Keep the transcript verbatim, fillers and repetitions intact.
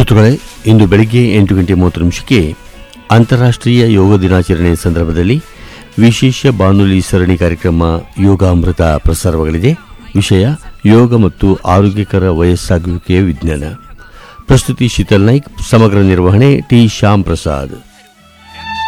ಶ್ರೋತೃಗಳೇ, ಇಂದು ಬೆಳಿಗ್ಗೆ ಎಂಟು ಗಂಟೆ ಮೂವತ್ತು ನಿಮಿಷಕ್ಕೆ ಅಂತಾರಾಷ್ಟ್ರೀಯ ಯೋಗ ದಿನಾಚರಣೆ ಸಂದರ್ಭದಲ್ಲಿ ವಿಶೇಷ ಬಾನುಲಿ ಸರಣಿ ಕಾರ್ಯಕ್ರಮ ಯೋಗಾಮೃತ ಪ್ರಸಾರವಾಗಲಿದೆ. ವಿಷಯ ಯೋಗ ಮತ್ತು ಆರೋಗ್ಯಕರ ವಯಸ್ಸಾಗುವಿಕೆಯ ವಿಜ್ಞಾನ. ಪ್ರಸ್ತುತಿ ಶೀತಲ್ ನಾಯ್ಕ್, ಸಮಗ್ರ ನಿರ್ವಹಣೆ ಟಿ ಶ್ಯಾಮ್ ಪ್ರಸಾದ್.